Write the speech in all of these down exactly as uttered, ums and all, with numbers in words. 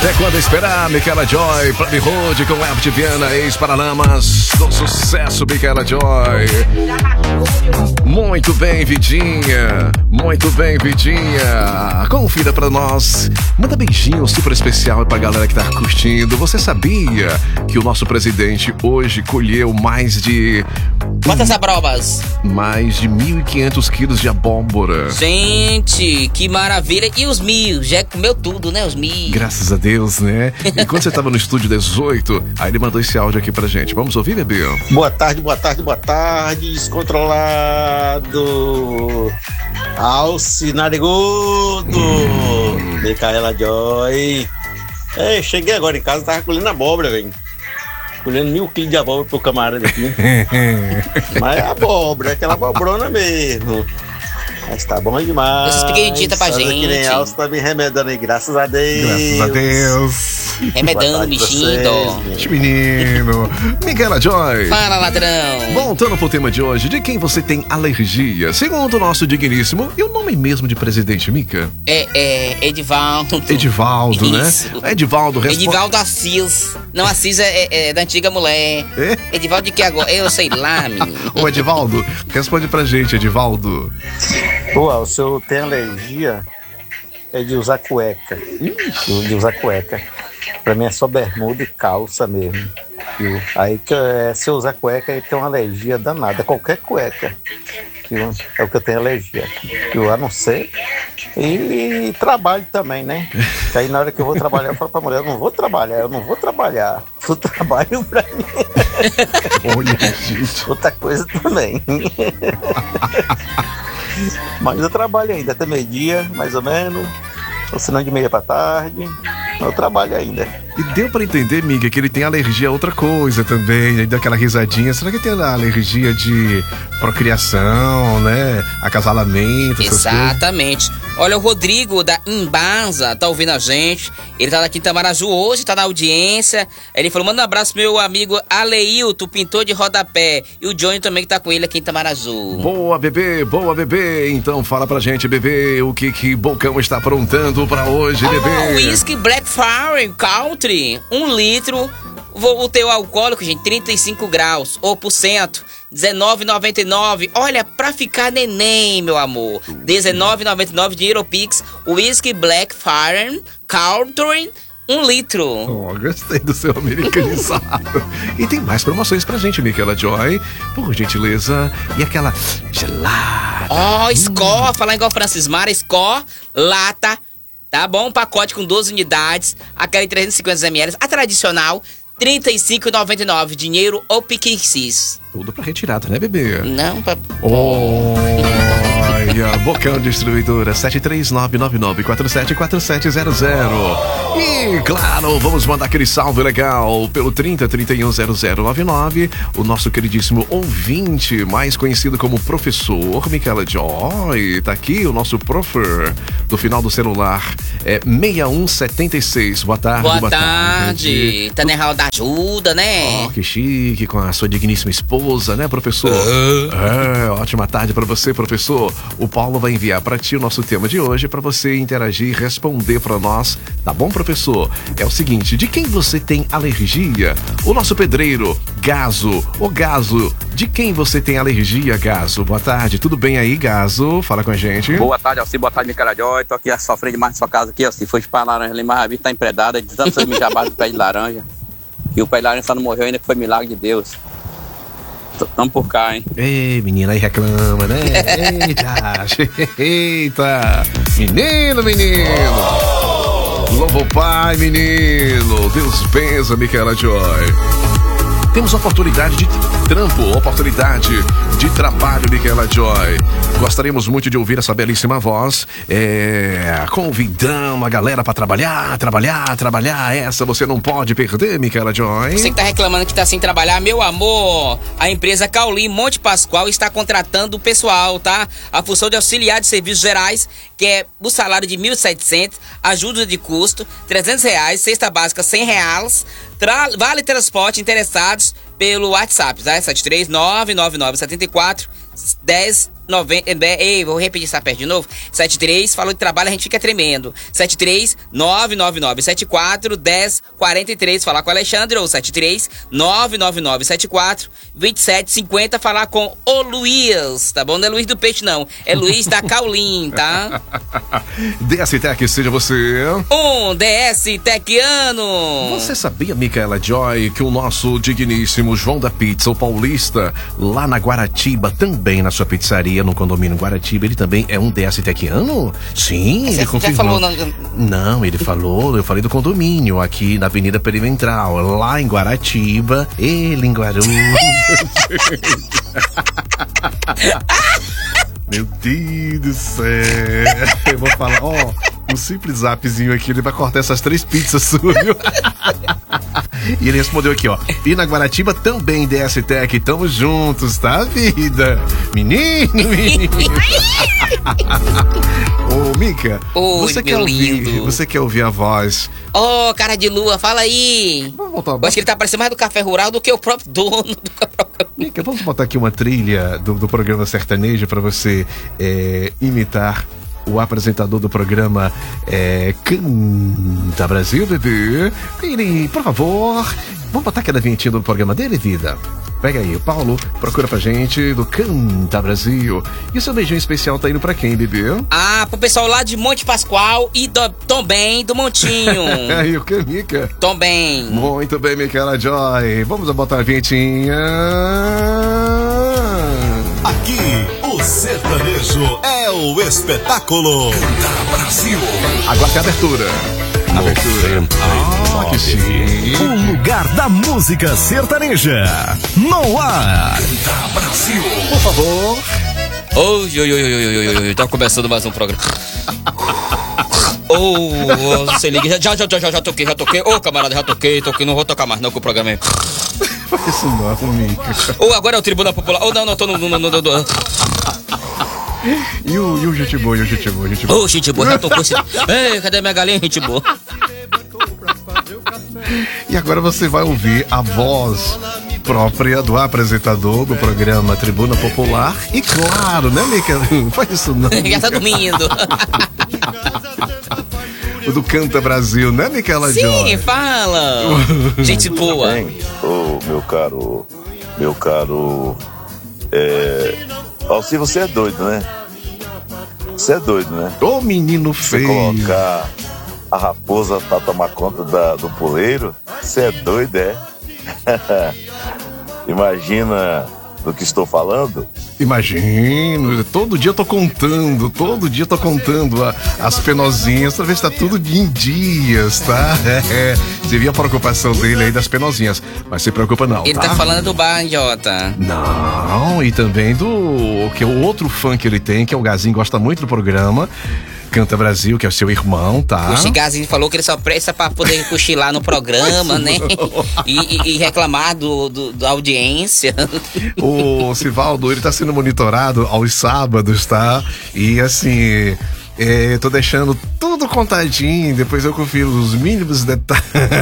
Até quando esperar, Micaela Joy, Plebe Road com Herbert Viana, ex-Paralamas, do sucesso, Micaela Joy. Muito bem, Vidinha, muito bem, Vidinha. Confira pra nós, manda beijinho super especial pra galera que tá curtindo. Você sabia que o nosso presidente hoje colheu mais de... Quantas abrobas? Mais de mil e quinhentos quilos de abóbora. Gente, que maravilha. E os mil? Já comeu tudo, né, os mil? Graças a Deus, né? E quando você tava no estúdio dezoito, aí ele mandou esse áudio aqui pra gente. Vamos ouvir, bebê? Boa tarde, boa tarde, boa tarde, descontrolado. Alce Narigudo. Hum. Micaela Joy. É, cheguei agora em casa, tava colhendo abóbora, velho. Colhendo mil quilos de abóbora pro camarada aqui. Mas é abóbora, é aquela abobrona mesmo. Mas tá bom demais. Vocês pequenininha pra gente. Que nem Alce tá me remedando aí, graças a Deus. Graças a Deus. Remedando, bichinho. Menino. Micaela Joy. Fala, ladrão. Voltando pro tema de hoje, de quem você tem alergia? Segundo o nosso digníssimo, e o nome mesmo de presidente, Mica? É, é Edivaldo. Edivaldo, Isso. né? Edivaldo. Respo... Edivaldo Assis. Não, Assis é, é, é da antiga mulher. É? Edivaldo de que agora? Eu sei lá, menino. Ô, Edivaldo, responde pra gente, Edivaldo. Pô, o senhor tem alergia é de usar cueca. De usar cueca. Pra mim é só bermuda e calça mesmo. Viu? Aí que é, se eu usar cueca, aí tem uma alergia danada. Qualquer cueca. Viu? É o que eu tenho alergia. Viu? A não ser. E, e trabalho também, né? Que aí na hora que eu vou trabalhar, eu falo pra mulher, eu não vou trabalhar, eu não vou trabalhar. O trabalho pra mim. Olha, gente. Outra coisa também. Mas eu trabalho ainda até meio-dia, mais ou menos. Ou se não de meia pra tarde. Eu trabalho ainda. E deu pra entender, Miga, que ele tem alergia a outra coisa também, aí dá aquela risadinha. Será que tem alergia de procriação, né? Acasalamento, essas Exatamente. Coisas? Olha, o Rodrigo da Embasa tá ouvindo a gente. Ele tá aqui em Tamaraju hoje, tá na audiência. Ele falou, manda um abraço pro meu amigo Aleilton, pintor de rodapé. E o Johnny também que tá com ele aqui em Tamaraju. Boa, bebê, boa, bebê. Então fala pra gente, bebê, o que que Bocão está aprontando pra hoje, bebê? Oh, whisky Black Fire Country, um litro. O teu alcoólico, gente, trinta e cinco graus, ou por cento, dezenove reais e noventa e nove centavos. Olha, pra ficar neném, meu amor. dezenove reais e noventa e nove centavos de Europix, Whisky Black Fire Country, um litro. Oh, gostei do seu americanizado. E tem mais promoções pra gente, Micaela Joy, por gentileza. E aquela gelada. Ó, oh, Skol, hum. falar igual Francis Mara, Skol, lata. Tá bom? Um pacote com doze unidades, aquela de trezentos e cinquenta mililitros, a tradicional, trinta e cinco reais e noventa e nove centavos, dinheiro ou Piquixis. Tudo pra retirada, né, bebê? Não, pra... Olha, Bocão Distribuidora, sete três nove nove nove quatro sete quatro sete zero zero. E, claro, vamos mandar aquele salve legal pelo trinta, trinta e um, zero zero nove nove. O nosso queridíssimo ouvinte, mais conhecido como Professor Micaela Joy. Tá aqui o nosso profer do final do celular. É seis um sete seis. Boa tarde, boa, boa tarde. tarde. Tá na hall da ajuda, né? Oh, que chique, com a sua digníssima esposa, né, professor? Uh. É, ótima tarde pra você, professor. O Paulo vai enviar pra ti o nosso tema de hoje pra você interagir e responder pra nós. Tá bom, professor? É o seguinte, de quem você tem alergia? O nosso pedreiro, Gaso. Ô, Gaso, de quem você tem alergia, Gaso? Boa tarde, tudo bem aí, Gaso? Fala com a gente. Boa tarde, Alci. Boa tarde, Micaela Joy. Tô aqui sofrendo demais na sua casa aqui, Alci. Foi espalhar laranja ali, mas a vida tá empredada de tanto você mijar abaixo do pé de laranja. E o pé de laranja só não morreu ainda, que foi milagre de Deus. Tamo por cá, hein? Ei, menina, aí reclama, né? Eita, eita. Menino, menino. Louva o Pai, menino. Deus benza, Micaela Joy. Temos oportunidade de trampo, oportunidade de trabalho, Micaela Joy. Gostaríamos muito de ouvir essa belíssima voz, é, convidando a galera para trabalhar, trabalhar, trabalhar. Essa você não pode perder, Micaela Joy. Você que tá reclamando que tá sem trabalhar, meu amor, a empresa Caulim Monte Pascoal está contratando o pessoal, tá? A função de auxiliar de serviços gerais, que é o salário de mil e setecentos, ajuda de custo, trezentos reais, cesta básica cem reais, tra- vale transporte, interessados pelo WhatsApp, tá? sete três nove nove nove sete quatro um zero noventa... Ei, vou repetir essa perto de novo. setenta e três, falou de trabalho, a gente fica tremendo. setenta e três, nove nove nove sete quatro, um zero quatro três, falar com o Alexandre. Ou setenta e três, nove nove nove sete quatro, dois sete cinco zero, falar com o Luiz, tá bom? Não é Luiz do Peixe, não. É Luiz da Caulim, tá? D S Tech, seja você um D S Techiano. Você sabia, Micaela Joy, que o nosso digníssimo João da Pizza, o paulista, lá na Guaratiba, também na sua pizzaria, no condomínio Guaratiba, ele também é um D S Techiano? Sim, Você ele já confirmou. falou, não... não, ele falou, eu falei do condomínio, aqui na Avenida Perimetral, lá em Guaratiba, ele em Guarulhos. Meu Deus do céu. Eu vou falar, ó, um simples zapzinho aqui, ele vai cortar essas três pizzas suas, viu? E ele respondeu aqui, ó. E na Guaratiba também, D S Tech, tamo juntos, tá, vida? Menino, menino. Ô, Mica, Oi, você meu quer ouvir, lindo. você quer ouvir a voz? Ô, oh, cara de lua, fala aí. Vamos voltar. Eu acho que ele tá parecendo mais do Café Rural do que o próprio dono do próprio... Mica, vamos botar aqui uma trilha do, do programa sertanejo pra você é, imitar o apresentador do programa é, Canta Brasil, bebê. Ele, por favor, vamos botar aquela vinhetinha do programa dele, vida? Pega aí, o Paulo, procura pra gente do Canta Brasil. E o seu beijinho especial tá indo pra quem, bebê? Ah, pro pessoal lá de Monte Pascoal e do, também do Montinho. Aí, o que, Mica? Também. Muito bem, Micaela Joy. Vamos botar a vinhetinha. Aqui, o sertanejo é o espetáculo da Brasil. Agora tem a abertura. Abertura. Ah, que chique. O lugar da música sertaneja. No ar. Da Brasil. Por favor. Oi, oi, oi, oi, oi, oi, oi, tá começando mais um programa. Ô, oh, você liga, já, já, já, já, já toquei, já toquei. Ô, oh, camarada, já toquei, toquei, não vou tocar mais não com o programa aí. Isso não, Mica. Ô, oh, agora é o Tribunal Popular. Ô, oh, não, não, tô no... no, no, no, no. E o, e o gente boa, e o gente boa, gente boa. Ô, oh, gente boa, já tocou esse... Ei, cadê minha galinha, gente boa? E agora você vai ouvir a voz própria do apresentador do programa Tribuna Popular. E claro, né, Mica? Não faz isso não. Já tá dormindo. O do Canta Brasil, né, Micaela Joy? Sim, fala. Gente boa. Bem, ô, meu caro, meu caro, é... Alci, você é doido, né? Você é doido, né? Ô, menino Você feio. colocar a raposa pra tomar conta da, do puleiro, você é doido, é? Imagina do que estou falando? Imagino, todo dia eu tô contando, todo dia eu tô contando a, as penosinhas pra ver se tá tudo em dias, tá? É, você viu a preocupação dele aí das penosinhas, mas se preocupa não, Ele tá? tá falando do bar, Jota. Não, e também do que é o outro fã que ele tem, que é o Gazinho, gosta muito do programa Canta Brasil, que é o seu irmão, tá? O Chigazinho falou que ele só presta pra poder cochilar no programa, né? E, e, e reclamar do, do, da audiência. O Sivaldo, ele tá sendo monitorado aos sábados, tá? E assim, é, tô deixando tudo contadinho, depois eu confiro os mínimos detalhes.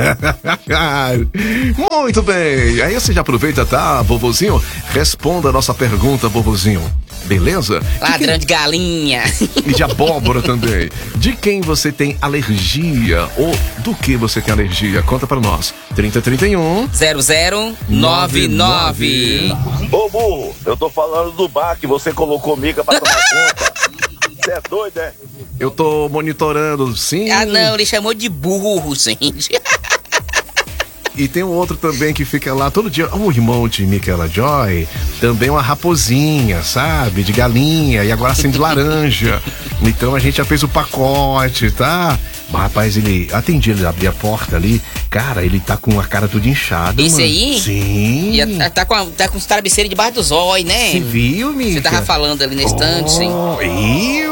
Muito bem, aí você já aproveita, tá, vovozinho? Responda a nossa pergunta, vovozinho. Beleza? Ladrão de galinha. E de abóbora também. De quem você tem alergia ou do que você tem alergia? Conta pra nós. trinta trinta e um zero zero nove nove. Ô, burro, eu tô falando do bar que você colocou mica pra tomar conta. Você é doido, é? Eu tô monitorando, sim. Ah, não, ele chamou de burro, gente. E tem um outro também que fica lá todo dia. O irmão de Micaela Joy, também uma raposinha, sabe? De galinha e agora assim de laranja. Então a gente já fez o pacote, tá? Mas, rapaz, ele atendi, ele abriu a porta ali. Cara, ele tá com a cara toda inchada. Esse mano. aí? Sim. E a- tá, com a, tá com os travesseiros debaixo dos olhos, né? Você viu, Mica? Você tava falando ali na estante, sim. Oh, eu?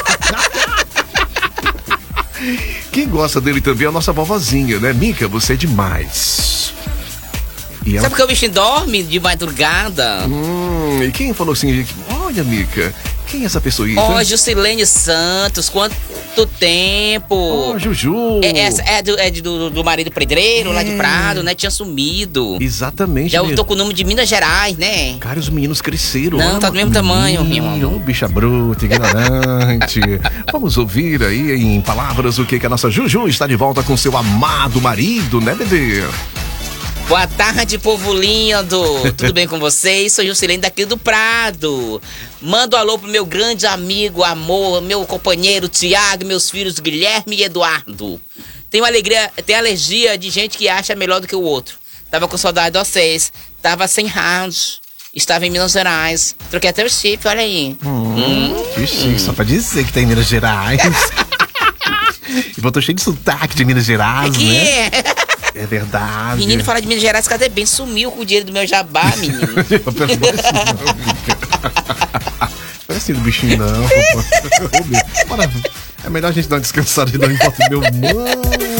Quem gosta dele também é a nossa vovozinha, né? Mica, você é demais. E ela... Sabe porque o bichinho dorme de madrugada? Hum, e quem falou assim, olha, Mica, Quem é essa pessoa aí? Ó, oh, Juscelene Santos, quanto tempo. Ó, oh, Juju. É, essa é, do, é do, do marido pedreiro, é. lá de Prado, né? Tinha sumido. Exatamente. Já eu tô com o nome de Minas Gerais, né? Cara, os meninos cresceram. Não, tá do mesmo tamanho, meu amor. Bicha bruta, ignorante. Vamos ouvir aí em palavras o que, que a nossa Juju está de volta com seu amado marido, né, bebê? Boa tarde, povo lindo. Tudo bem com vocês? Sou Juscelene daqui do Prado. Mando um alô pro meu grande amigo, amor, meu companheiro Tiago, meus filhos Guilherme e Eduardo. Tenho alegria, tenho alergia de gente que acha melhor do que o outro. Tava com saudade de vocês. Tava sem rádio. Estava em Minas Gerais. Troquei até o chip, olha aí. Hum, hum. Que chique, só pra dizer que tá em Minas Gerais. E botou cheio de sotaque de Minas Gerais, Aqui. né? É verdade. Menino fala de Minas Gerais, cadê bem? Sumiu com o dinheiro do meu jabá, menino. Parece do bichinho, não. Bora, é melhor a gente dar uma descansada e não importa o meu mano.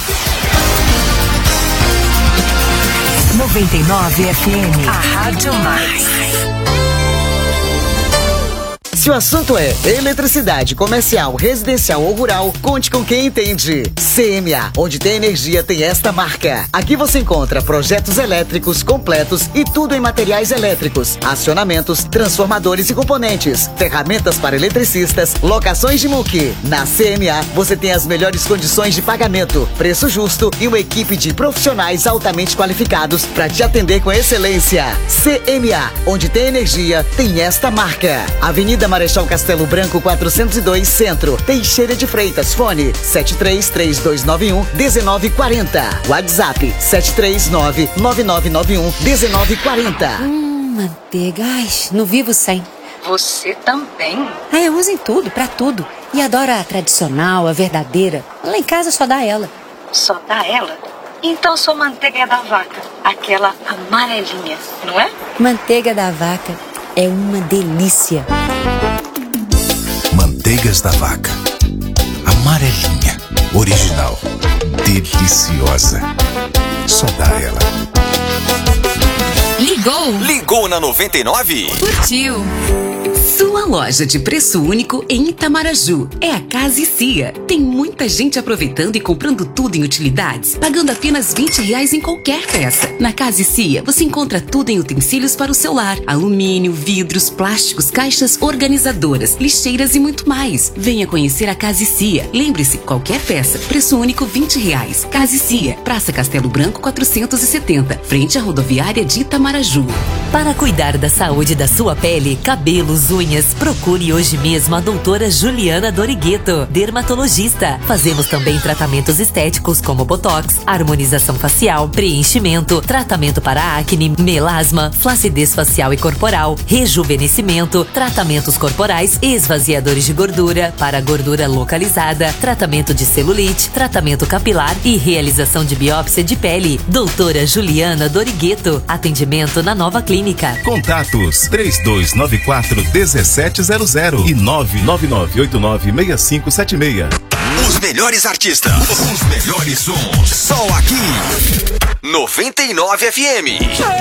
noventa e nove F M, a Rádio Mais. Se o assunto é eletricidade comercial, residencial ou rural, conte com quem entende. C M A, onde tem energia, tem esta marca. Aqui você encontra projetos elétricos completos e tudo em materiais elétricos, acionamentos, transformadores e componentes, ferramentas para eletricistas, locações de M U C. Na C M A, você tem as melhores condições de pagamento, preço justo e uma equipe de profissionais altamente qualificados para te atender com excelência. C M A, onde tem energia, tem esta marca. Avenida Marechal Castelo Branco quatrocentos e dois Centro, Teixeira de Freitas, fone sete três três dois nove um um nove quatro zero, WhatsApp sete três nove nove nove nove um um nove quatro zero. Hum, manteiga, ai, não vivo sem. Você também? Ah, eu uso em tudo, pra tudo. E adoro a tradicional, a verdadeira. Lá em casa só dá ela. Só dá ela? Então sua manteiga é da vaca, aquela amarelinha, não é? Manteiga da vaca é uma delícia. Manteigas da vaca. Amarelinha. Original. Deliciosa. Só dá ela. Ligou? Ligou na noventa e nove? Curtiu? Sua loja de preço único em Itamaraju é a Casa e Cia. Tem muita gente aproveitando e comprando tudo em utilidades, pagando apenas vinte reais em qualquer peça. Na Casa e Cia, você encontra tudo em utensílios para o seu lar: alumínio, vidros, plásticos, caixas organizadoras, lixeiras e muito mais. Venha conhecer a Casa e Cia. Lembre-se, qualquer peça, preço único vinte reais. Casa e Cia, Praça Castelo Branco quatrocentos e setenta, frente à rodoviária de Itamaraju. Para cuidar da saúde da sua pele, cabelos, unhas, procure hoje mesmo a doutora Juliana Dorigueto, dermatologista. Fazemos também tratamentos estéticos como botox, harmonização facial, preenchimento, tratamento para acne, melasma, flacidez facial e corporal, rejuvenescimento, tratamentos corporais, esvaziadores de gordura, para gordura localizada, tratamento de celulite, tratamento capilar e realização de biópsia de pele. Doutora Juliana Dorigueto, atendimento na Nova Clínica. Contatos três dois nove quatro um sete zero zero e nove nove nove oito nove seis cinco sete seis. Os melhores artistas, os melhores sons, só aqui, noventa e nove F M.